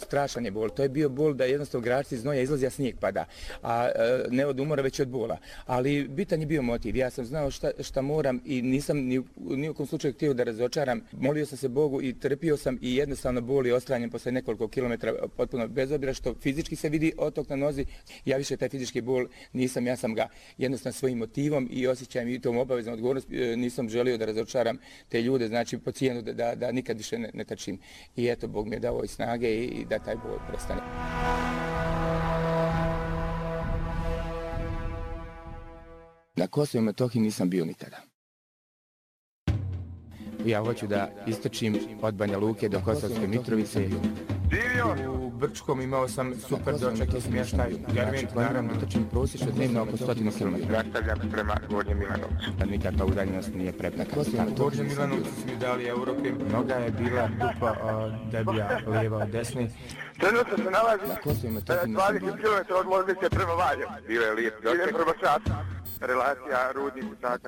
strašan je bol. To je bio bol da jednostavno gračci iz znoja izlazi, a snijeg pada. A ne od umora, već od bola. Ali bitan je bio motiv. Ja sam znao šta moram i nisam ni u kom slučaju htio da razočaram. Molio sam se Bogu i trpio sam i jednostavno bol je ostranjen posle nekoliko kilometara potpuno bez obzira što fizički se vidi otok na nozi. Ja više taj fizički bol nisam, ja sam ga jednostavno svojim motivom i osjećajem i tom obaveznom odgovornost nisam želio da razočaram te ljude, znači po cijenu da nikad više ne trčim. I eto, Bog mi je dao i snage i da taj bol prestane. Na Kosovu i Metohiji nisam bio nikada. Ja hoću da istrčim od Banja Luke do Kosovske Mitrovice. U Brčkom imao sam super doček i smještaj. Garmin, naravno, trčim prosječno dnevno oko 100 km. Nastavljam prema Gornjem Milanovcu. Nikakva udaljenost nije prepreka. Gornjem Milanovcu su mi dali Europim. Noga je bila dupa debija lijeva od desne. Trenutno se nalazi 20 km od Loznice prema Valjevu. Bio je lijep doček. Idem prema Čačku. Relacija Rudnik u Čačak.